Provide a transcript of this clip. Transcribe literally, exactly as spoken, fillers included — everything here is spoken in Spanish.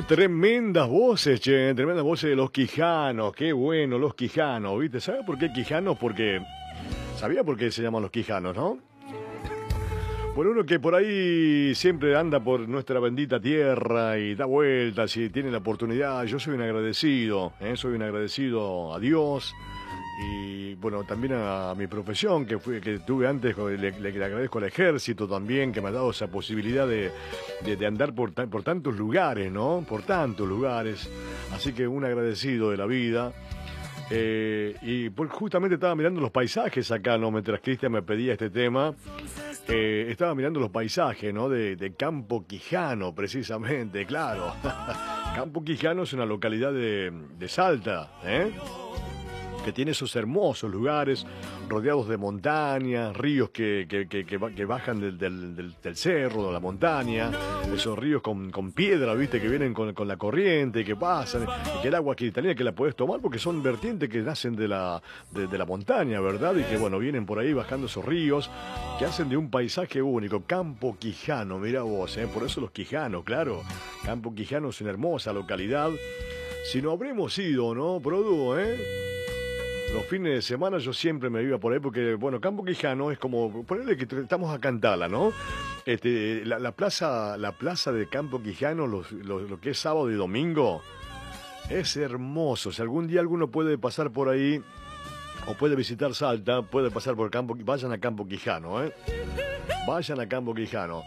tremendas voces, che, tremendas voces de los Quijanos, qué bueno, los Quijanos, ¿viste? ¿Sabes por qué Quijanos? Porque, ¿sabía por qué se llaman los Quijanos, no? Por uno que por ahí siempre anda por nuestra bendita tierra y da vueltas y tiene la oportunidad, yo soy un agradecido, ¿eh? Soy un agradecido a Dios y bueno, también a mi profesión que fui, que tuve antes, le, le, le agradezco al ejército también que me ha dado esa posibilidad de, de, de andar por, por tantos lugares, ¿no? Por tantos lugares, así que un agradecido de la vida. Eh, y por, justamente estaba mirando los paisajes acá, ¿no? Mientras Cristian me pedía este tema, eh, estaba mirando los paisajes, ¿no? De, de Campo Quijano, precisamente, claro. Campo Quijano es una localidad de, de Salta, ¿eh? Que tiene esos hermosos lugares rodeados de montañas, ríos que, que, que, que, que bajan del, del, del, del cerro, de la montaña, esos ríos con, con piedra, viste, que vienen con, con la corriente, que pasan, y que el agua cristalina que la puedes tomar porque son vertientes que nacen de la, de, de la montaña, ¿verdad? Y que, bueno, vienen por ahí bajando esos ríos que hacen de un paisaje único. Campo Quijano, mira vos, ¿eh? Por eso los Quijanos, claro. Campo Quijano es una hermosa localidad. Si no habremos ido, ¿no, Produ, eh? Los fines de semana yo siempre me iba por ahí porque, bueno, Campo Quijano es como, ponerle que estamos a Cantala, ¿no? Este, la, la plaza la plaza de Campo Quijano, los, los, lo que es sábado y domingo, es hermoso. Si algún día alguno puede pasar por ahí o puede visitar Salta, puede pasar por Campo, vayan a Campo Quijano, ¿eh? Vayan a Campo Quijano.